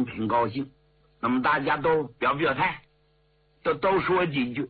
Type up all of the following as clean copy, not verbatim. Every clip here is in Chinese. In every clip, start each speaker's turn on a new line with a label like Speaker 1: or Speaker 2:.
Speaker 1: 挺高兴，那么大家都表态，都说几句。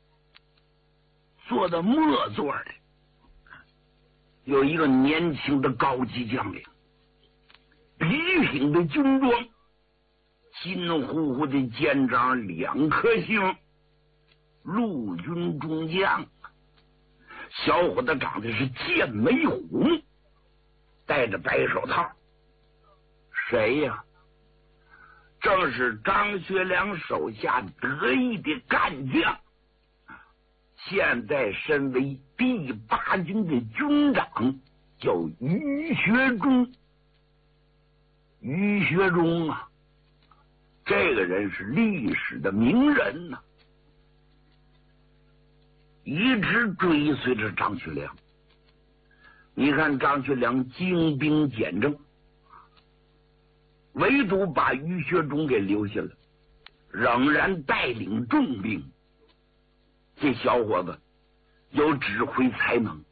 Speaker 1: 坐在末座的有一个年轻的高级将领，笔挺的军装，金乎乎的肩章2颗星，陆军中将。小伙子长得是剑眉虎目，戴着白手套。谁呀？正是张学良手下得意的干将，现在身为第8军的军长，叫于学忠。于学忠啊，这个人是历史的名人呐，一直追随着张学良。你看张学良精兵简政，唯独把于学忠给留下了，仍然带领重兵。这小伙子有指挥才能。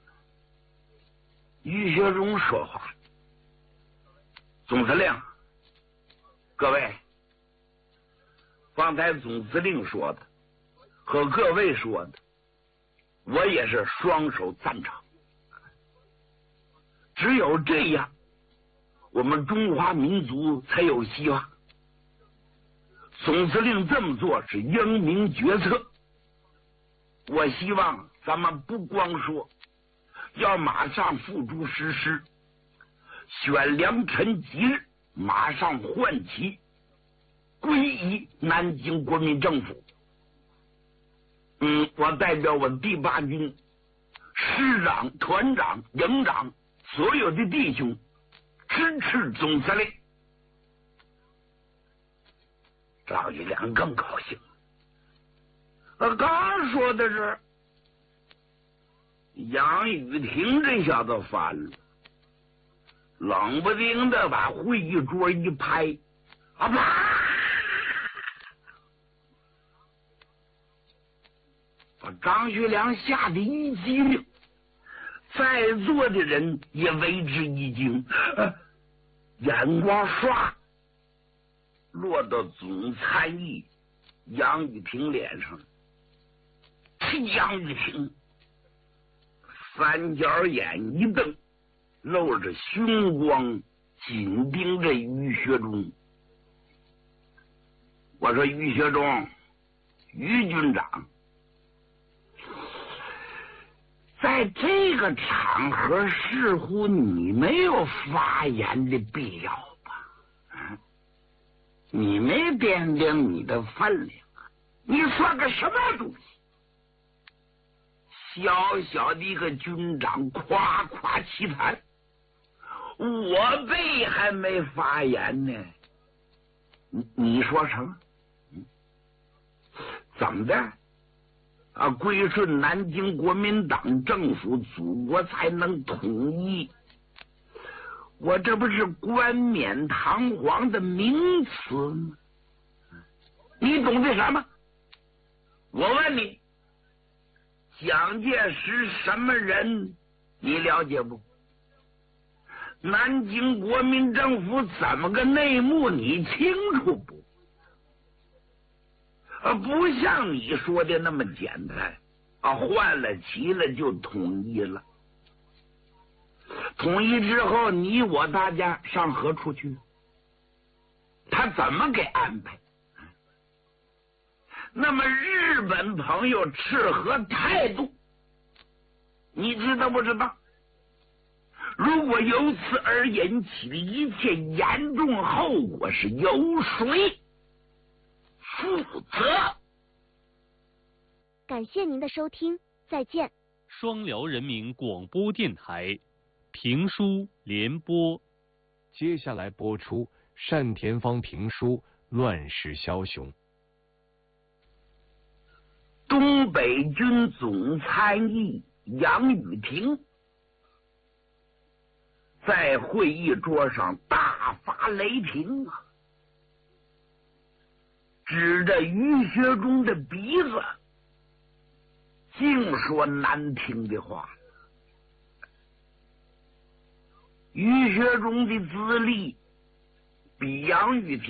Speaker 1: 于学忠说话：“总司令，各位，方才总司令说的和各位说的，我也是双手赞成。只有这样，我们中华民族才有希望。总司令这么做是英明决策，我希望咱们不光说，要马上付诸实施，选良辰吉日，马上换旗，皈依南京国民政府。我代表我第8军师长、团长、营长所有的弟兄支持总司令。”张学良更高兴。刚说的是杨雨婷这小子烦了，冷不丁的把会议桌一拍，啪！把张学良吓得一激灵，在座的人也为之一惊，眼光唰落到总参议杨雨婷脸上。杨雨婷三角眼一瞪，露着凶光，紧盯着于学忠。我说：“于学忠，于军长，在这个场合似乎你没有发言的必要吧？你没掂量你的分量，你算个什么东西？小小的一个军长夸夸其谈，我辈还没发言呢，你说什么？怎么的？归顺南京国民党政府，祖国才能统一。我这不是冠冕堂皇的名词吗？你懂得什么？我问你，蒋介石什么人？你了解不？南京国民政府怎么个内幕？你清楚不？不像你说的那么简单换了旗了就统一了。统一之后，你我大家上何处去？他怎么给安排？那么日本朋友持何态度？你知道不知道？如果由此而引起的一切严重后果是由谁负责？
Speaker 2: 感谢您的收听，再见。
Speaker 3: 双辽人民广播电台评书联播，
Speaker 4: 接下来播出单田芳评书《乱世枭雄》。
Speaker 1: 东北军总参议杨雨婷在会议桌上大发雷霆指着于学忠的鼻子，净说难听的话。于学忠的资历比杨雨婷